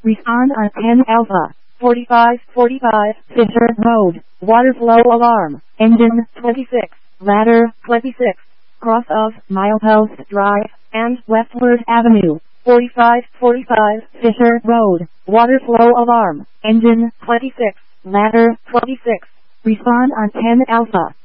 Respond on 10 Alpha. 4545 Fisher Road. Water flow alarm. Engine 26. Ladder 26. Cross of Milepost Drive and Westward Avenue. 4545 Fisher Road. Water flow alarm. Engine 26. Ladder 26. Respond on 10 Alpha.